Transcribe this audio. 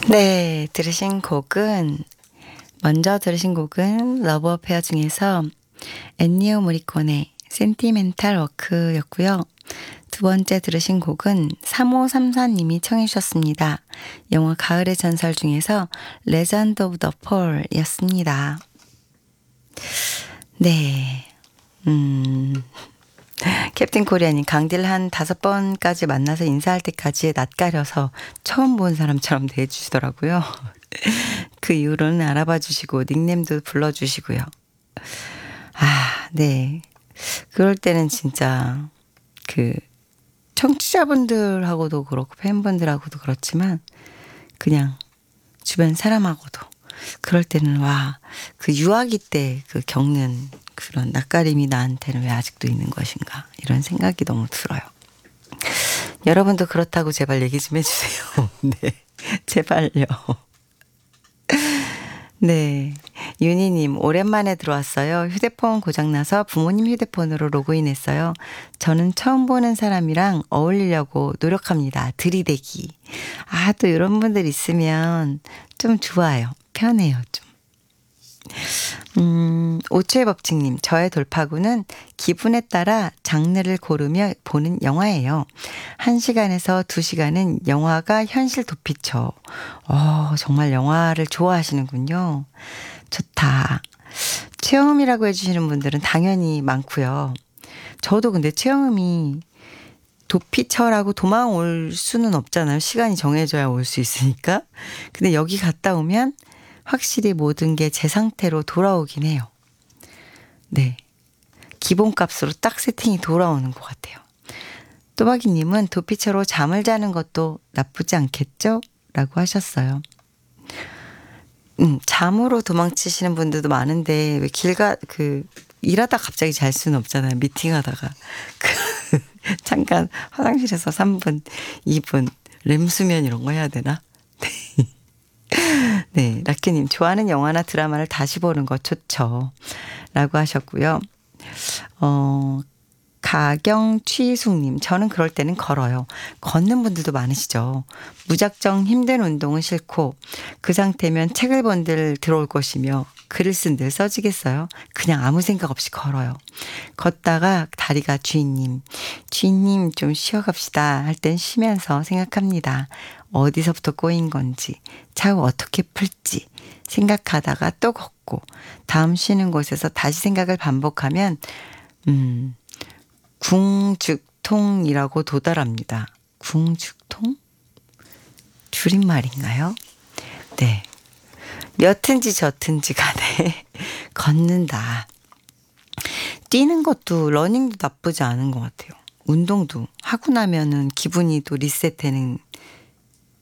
네, 먼저 들으신 곡은 러브 어페어 중에서 엔니오 모리코네 센티멘탈 워크였고요. 두 번째 들으신 곡은 3534님이 청해 주셨습니다. 영화 가을의 전설 중에서 레전드 오브 더 폴이었습니다. 네, 캡틴 코리아님 강딜 한 5번까지 만나서 인사할 때까지 낯가려서 처음 본 사람처럼 대해주시더라고요. 그 이후로는 알아봐 주시고 닉네임도 불러주시고요. 네. 그럴 때는 진짜 그 청취자분들하고도 그렇고 팬분들하고도 그렇지만 그냥 주변 사람하고도 그럴 때는 그 유아기 때 그 겪는 그런 낯가림이 나한테는 왜 아직도 있는 것인가 이런 생각이 너무 들어요. 여러분도 그렇다고 제발 얘기 좀 해주세요. 네. 제발요. 네. 윤희님, 오랜만에 들어왔어요. 휴대폰 고장나서 부모님 휴대폰으로 로그인했어요. 저는 처음 보는 사람이랑 어울리려고 노력합니다. 들이대기. 또 이런 분들 있으면 좀 좋아요. 편해요, 좀. 오초의 법칙님, 저의 돌파구는 기분에 따라 장르를 고르며 보는 영화예요. 1시간에서 2시간은 영화가 현실 도피처. 정말 영화를 좋아하시는군요. 좋다. 체험이라고 해주시는 분들은 당연히 많고요. 저도 근데 체험이 도피처라고 도망 올 수는 없잖아요. 시간이 정해져야 올 수 있으니까. 근데 여기 갔다 오면 확실히 모든 게 제 상태로 돌아오긴 해요. 네. 기본값으로 딱 세팅이 돌아오는 것 같아요. 또박이님은 도피처로 잠을 자는 것도 나쁘지 않겠죠? 라고 하셨어요. 잠으로 도망치시는 분들도 많은데 왜 일하다 갑자기 잘 수는 없잖아요. 미팅하다가. 잠깐 화장실에서 3분, 2분 렘수면 이런 거 해야 되나? 네, 라키님 좋아하는 영화나 드라마를 다시 보는 거 좋죠. 라고 하셨고요. 가경취숙님, 저는 그럴 때는 걸어요. 걷는 분들도 많으시죠. 무작정 힘든 운동은 싫고 그 상태면 책을 본들 들어올 것이며 글을 쓴들 써지겠어요. 그냥 아무 생각 없이 걸어요. 걷다가 다리가 주인님 좀 쉬어갑시다 할 땐 쉬면서 생각합니다. 어디서부터 꼬인 건지, 차후 어떻게 풀지 생각하다가 또 걷고 다음 쉬는 곳에서 다시 생각을 반복하면 궁죽통이라고 도달합니다. 궁죽통? 줄임말인가요? 네. 옅은지 젖은지 간에 걷는다. 뛰는 것도 러닝도 나쁘지 않은 것 같아요. 운동도 하고 나면은 기분이 또 리셋되는